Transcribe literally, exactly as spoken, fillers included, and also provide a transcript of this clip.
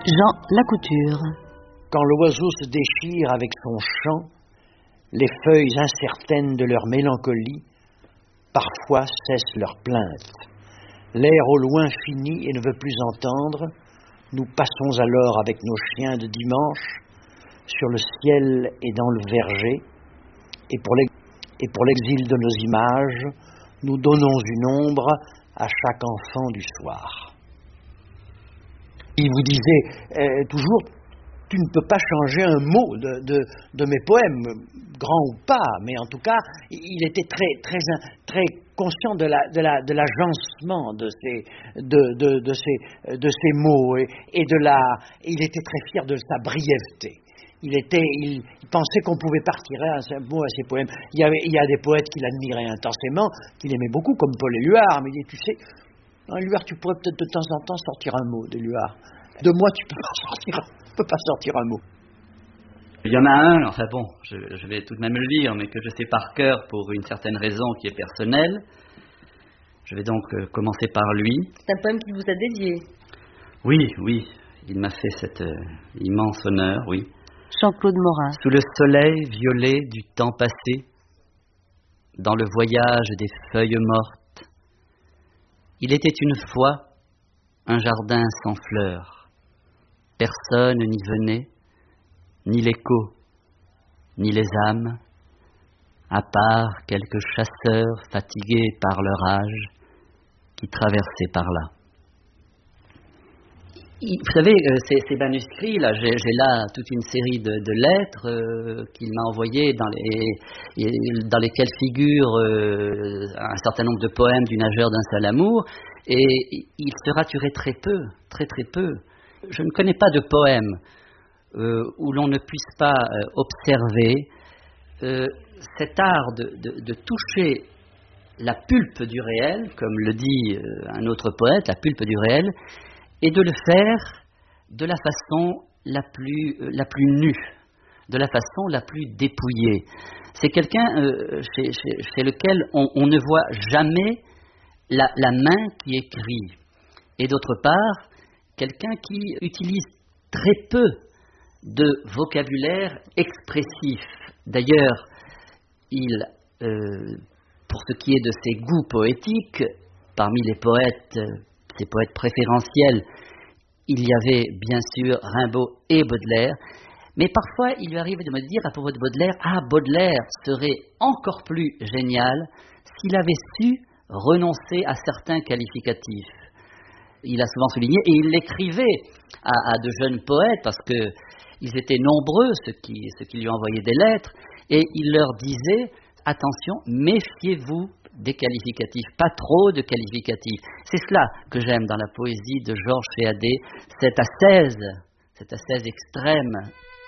Jean Lacouture. Quand l'oiseau se déchire avec son chant, les feuilles incertaines de leur mélancolie parfois cessent leur plainte. L'air au loin finit et ne veut plus entendre. Nous passons alors avec nos chiens de dimanche sur le ciel et dans le verger, et pour et pour l'exil de nos images, nous donnons une ombre à chaque enfant du soir. Il vous disait euh, toujours, tu ne peux pas changer un mot de, de, de mes poèmes, grands ou pas, mais en tout cas, il était très, très, très conscient de, la, de, la, de l'agencement de ces, de, de, de ces, de ces mots, et, et de la, il était très fier de sa brièveté. Il, était, il, il pensait qu'on pouvait partir à un mot à ses poèmes. Il y, avait, il y a des poètes qu'il admirait intensément, qu'il aimait beaucoup, comme Paul Éluard, mais il dit, tu sais, dans Éluard, tu pourrais peut-être de temps en temps sortir un mot d'Éluard. De moi, tu peux pas sortir, tu peux pas sortir un mot. Il y en a un, enfin bon, je, je vais tout de même le lire, mais que je sais par cœur pour une certaine raison qui est personnelle. Je vais donc euh, commencer par lui. C'est un poème qu'il vous a dédié. Oui, oui, il m'a fait cet euh, immense honneur, oui. Jean-Claude Morin. Sous le soleil violet du temps passé, dans le voyage des feuilles mortes, il était une fois un jardin sans fleurs. Personne n'y venait, ni l'écho, ni les âmes, à part quelques chasseurs fatigués par leur âge qui traversaient par là. Vous savez, ces, ces manuscrits, là, j'ai, j'ai là toute une série de, de lettres euh, qu'il m'a envoyées dans, les, dans lesquelles figurent euh, un certain nombre de poèmes du nageur d'un seul amour, et il se raturait très peu, très très peu. Je ne connais pas de poème euh, où l'on ne puisse pas euh, observer euh, cet art de, de, de toucher la pulpe du réel, comme le dit euh, un autre poète, la pulpe du réel, et de le faire de la façon la plus, euh, la plus nue, de la façon la plus dépouillée. C'est quelqu'un euh, chez, chez, chez lequel on, on ne voit jamais la, la main qui écrit. Et d'autre part, quelqu'un qui utilise très peu de vocabulaire expressif. D'ailleurs, il, euh, pour ce qui est de ses goûts poétiques, parmi les poètes, ses poètes préférentiels, il y avait bien sûr Rimbaud et Baudelaire, mais parfois il lui arrive de me dire à propos de Baudelaire, ah, Baudelaire serait encore plus génial s'il avait su renoncer à certains qualificatifs. Il a souvent souligné, et il l'écrivait à, à de jeunes poètes, parce qu'ils étaient nombreux, ceux qui, ceux qui lui envoyaient des lettres, et il leur disait, attention, méfiez-vous des qualificatifs, pas trop de qualificatifs. C'est cela que j'aime dans la poésie de Georges Chéadé, cette ascèse, cette ascèse extrême